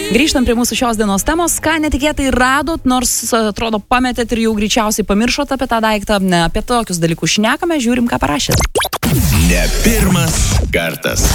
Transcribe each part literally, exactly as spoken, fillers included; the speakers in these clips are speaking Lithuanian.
Grįžtam prie mūsų šios dienos temos. Ką netikėtai radot, nors atrodo pametėt ir jau greičiausiai pamiršot apie tą daiktą. Ne, apie tokius dalykus šnekame, žiūrim, ką parašėt. Ne pirmas kartas.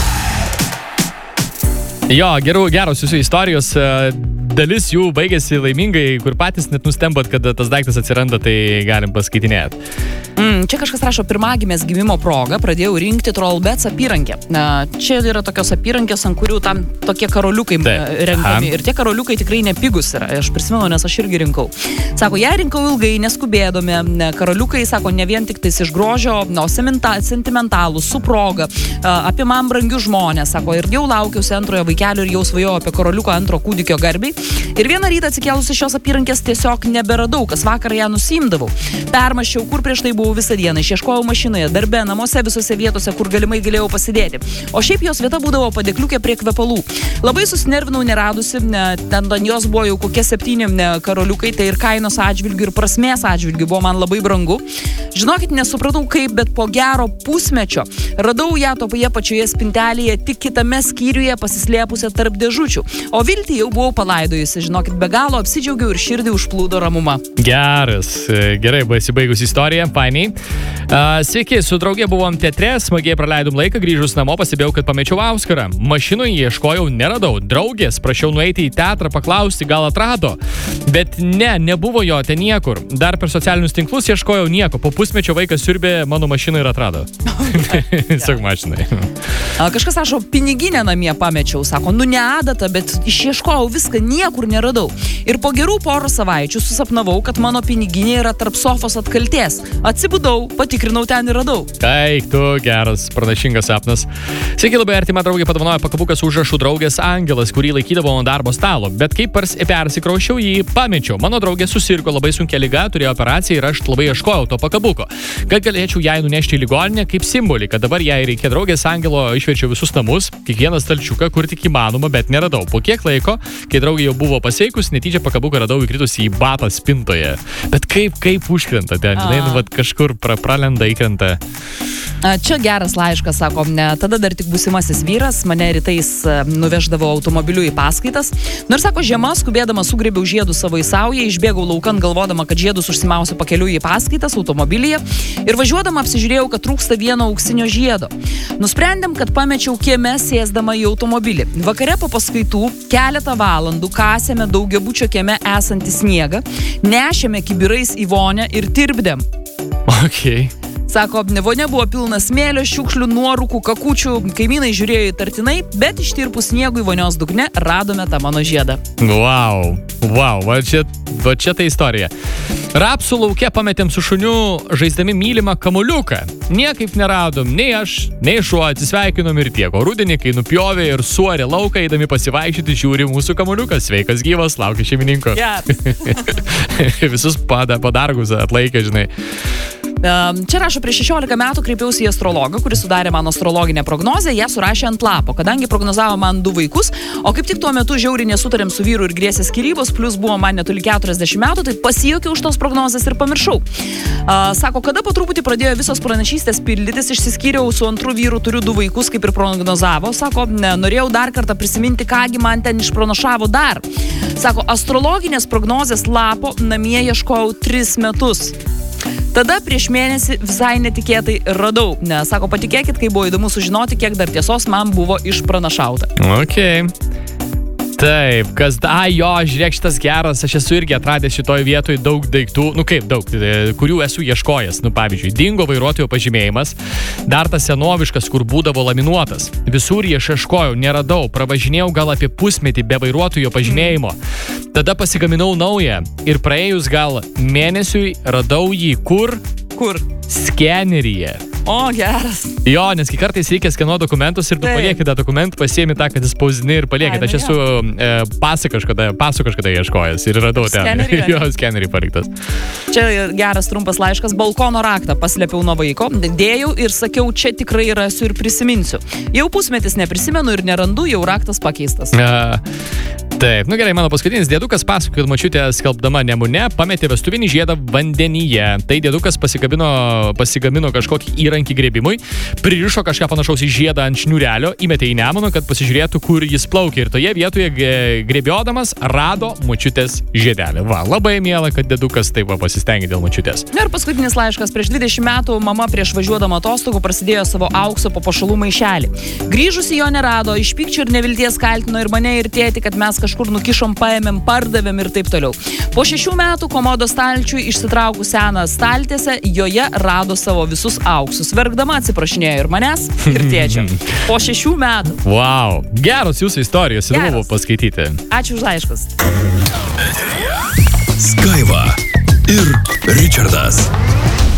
Jo, gerų, geros jūsų istorijos. Dalis jų baigėsi laimingai, kur patys net nustembat, kad tas daiktas atsiranda, tai galim paskaitinėti. Mm, čia kažkas rašo, pirmagimės gimimo proga pradėjau rinkti Trollbets apyrankę. Na, čia yra tokios apyrankės, ant kurių tam tokie karoliukai renkami. Ir tie karoliukai tikrai nepigus yra. Aš prisimenu, nes aš irgi rinkau. Sako, ją rinkau ilgai, neskubėdami. Karoliukai, sako, ne vien tik tais iš grožio, o sentimentalų, su proga, apie man brangius žmonės. Sako, ir jau laukiausi antrojo vaikelio ir jau svajojau apie karoliuką antro kūdikio garbiai. Ir vieną rytą atsikėlusi šios apyrankės tiesiog neberadau, kas vakarą ją nusimdavau. Permaščiau, kur prieš tai buvau visą dieną, išieškojau mašinoje, darbe, namuose, visose vietose, kur galimai galėjau pasidėti. O šiaip jos vieta būdavo padėkliukė prie kvepalų. Labai susinervinau neradusi, ne, ten ant jos buvo jau kokie septyni ne, karoliukai, tai ir kainos atžvilgių, ir prasmės atžvilgių buvo man labai brangu. Žinokit, nesupratau kaip, bet po gero pusmečio radau ją toje pačioje spintelėje, tik kitame skyriuje pasislėpusią tarp dėžučių. O viltį jau buvau palaidojusi, žinokit, be galo apsidžiaugiau ir širdį užplūdo ramuma. Geras, gerai, pasibaigus istorija, fainiai. Uh, sveiki, su draugė buvom teatre, smagiai praleidom laiką, grįžus namo pasibėjau, kad pamečiau Auskarą. Mašinoje ieškojau, neradau. Draugės, prašiau nueiti į teatrą, paklausti, gal atrado. Bet ne, nebuvo jo ten niekur. Dar per socialinius tinklus ieškojau nieko. Po pusmečio vaikas siurbė mano mašiną ir atrado. Sak mašinai. Kažkas rašo, piniginę namie pamečiau, sako, nu ne adata, bet išieškojau viską, niekur neradau. Ir po gerų porą savaičių susapnavau, kad mano piniginė yra tarp sofos atkaltės. Atsibudau, patikrinau ten ir radau. Eik tu, geras, pranašingas sapnas. Sveiki, labai artima draugė padovanojo pakabuką su užrašu draugės angelas, kurį laikydavo ant darbo stalo. Bet kaip pers, persikraušiau, jį pamečiau. Mano draugė susirgo labai sunkia liga, turėjo operaciją ir aš labai ieškojau to pakabuko. Kad galėčiau jai nunešti į ligoninę kaip simbolį, kad dabar jai reikia draugės angelo, išvečiau visus namus, kiekvieną stalčiuką, kur tik įmanoma, bet neradau. Po kiek laiko, kai draugė jau buvo pasveikus, netyčia pakabuką radau įkritusi į batą spintoje. Bet kaip, kaip užkrenta ten, žinai, nu, vat, kažkur pra, pralenda, įkrenta. Čia geras laiškas, sako, ne, tada dar tik būsimasis vyras mane rytais nuveždavo automobiliu į paskaitas. Nors, sako, žiema, skubėdama sugrėbiau žiedus savo į saują, išbėgau laukan galvodama, kad žiedus užsimausiu pakeliu į paskaitas automobilyje ir važiuodama apsižiūrėjau, kad trūksta vieno auksinio žiedo. Nusprendėm, kad pamečiau kieme sėsdama į automobilį. Vakare po paskaitų keletą valandų kasėme daugiabučio kieme esantį sniegą, nešėme kibirais į vonią ir tirpdėm. Okay. Sako, vonia buvo pilna smėlio, šiukšlių, nuorūkų, kakučių, kaimynai žiūrėjo įtartinai, bet ištirpus sniegui vonios dugne radome tą mano žiedą. Wow, wow, va čia, va čia ta istorija. Rapsų lauke pametėm su šuniu žaisdami mylimą kamuliuką. Niekaip neradom, nei aš, nei šuo, atsisveikinom ir tiek. O rudenį, kai nupjovė ir suorė lauką, eidami pasivaikščioti, žiūri mūsų kamuliukas. Sveikas gyvas, laukia šeimininko. Yes. Visus padargus atlaikė, žinai. Čia rašo, prieš šešiolika metų kreipiausi į astrologą, kuris sudarė mano astrologinę prognozę, ją surašė ant lapo, kadangi prognozavo man du vaikus, o kaip tik tuo metu žiauriai nesutarėm su vyru ir grėsė skyrybos, plus buvo man netoli keturiasdešimt metų, tai pasijuokiau už tos prognozės ir pamiršau. Sako, kada po truputį pradėjo visos pranašystės pildytis, išsiskyriau su antru vyru, turiu du vaikus, kaip ir prognozavo. Sako, ne, norėjau dar kartą prisiminti, kągi man ten išpranašavo dar. Sako, astrologinės prognozės lapo namie ieškojau tris metus. Tada prieš mėnesį visai netikėtai radau. Nes, sako, patikėkit, kai buvo įdomu sužinoti, kiek dar tiesos man buvo išpranašauta. Okay. Taip, kas, a, jo, žiūrėk, šitas geras, aš esu irgi atradęs šitoj vietoj daug daiktų, nu kaip daug, kurių esu ieškojęs, nu pavyzdžiui, dingo vairuotojo pažymėjimas, dar tas senoviškas, kur būdavo laminuotas, visur ieškojau, neradau, pravažinėjau gal apie pusmetį be vairuotojo pažymėjimo, tada pasigaminau naują ir praėjus gal mėnesiui radau jį kur? Kur? Skeneryje. O, geras. Jo, nes kai kartais reikia skenuoti dokumentus ir tu Taip. palieki tą dokumentą, pasiemi tą, kad jis spausdini ir palieki. Aš esu e, pasą kažkada, pasų kažkada ieškojęs ir radau ten. Skenerį, jo, skenerį paliktas. Čia geras trumpas laiškas. Balkono raktą paslėpiau nuo vaiko, dėjau ir sakiau, čia tikrai rasiu ir prisiminsiu. Jau pusmetis neprisimenu ir nerandu, jau raktas pakeistas. A, Taip, nu gerai, mano paskutinis dėdukas pasako, kad močiutė skalbdama Nemune pametė vestuvinį žiedą vandenyje. Tai dėdukas pasigabino, pasigamino kažkokį įrankį grėbimui, pririšo kažką panašaus į žiedą ant šniūrelio, įmetė į Nemuną, kad pasižiūrėtų, kur jis plaukia. Ir toje vietoje grėbiodamas rado močiutės žiedelį. Va, labai miela, kad dėdukas taip va pasistengė dėl močiutės. Ir paskutinis laiškas. Prieš dvidešimt metų mama prieš važiuodama atostogų prasidėjo savo aukso papuošalų maišelį. Grįžusi jo nerado, iš pykčio ir nevilties kaltino ir mane ir tėtį, kad mes kažkur nukišom, paėmėm, pardavėm ir taip toliau. Po šešių metų komodo stalčiui išsitraukus seną staltiesę, joje rado savo visus auksus. Verkdama atsiprašinėjo ir manęs, ir tėčio. Po šešių metų. Wow, geros jūsų istorijos, įdomu buvo paskaityti. Ačiū už laiškus. Skaiva ir Richardas.